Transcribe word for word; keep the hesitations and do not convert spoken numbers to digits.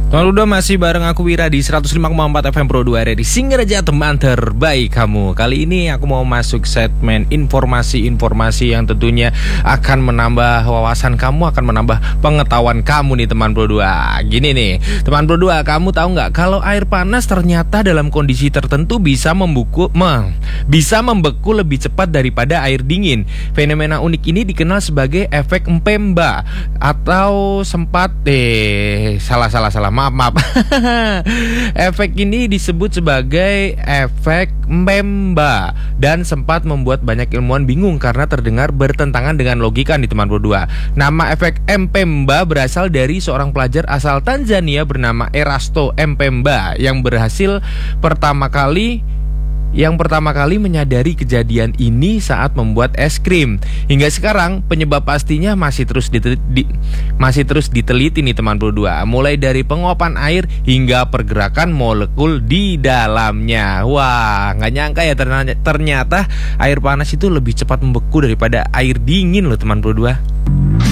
Lalu udah masih bareng aku Wira di seratus lima koma empat F M Pro dua di Singaraja, teman terbaik kamu. Kali ini aku mau masuk segmen informasi-informasi yang tentunya akan menambah wawasan kamu, akan menambah pengetahuan kamu nih teman Pro dua. Gini nih, teman Pro dua, kamu tahu nggak kalau air panas ternyata dalam kondisi tertentu bisa membeku, me, bisa membeku lebih cepat daripada air dingin. Fenomena unik ini dikenal sebagai efek Mpemba atau sempat eh salah salah salah maaf maaf efek ini disebut sebagai efek Mpemba dan sempat membuat banyak ilmuwan bingung karena terdengar bertentangan dengan logika nih teman Pro dua. Nama efek Mpemba berasal dari seorang pelajar asal Tanzania bernama Erasto Mpemba yang berhasil pertama kali Yang pertama kali menyadari kejadian ini saat membuat es krim. Hingga sekarang penyebab pastinya masih terus diteliti, di, masih terus diteliti nih teman Pro dua. Mulai dari penguapan air hingga pergerakan molekul di dalamnya. Wah, nggak nyangka ya ternyata, ternyata air panas itu lebih cepat membeku daripada air dingin loh teman Pro dua.